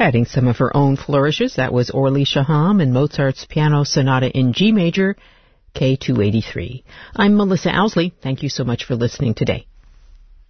Adding some of her own flourishes, that was Orly Shaham and Mozart's Piano Sonata in G Major, K283. I'm Melissa Owsley. Thank you so much for listening today.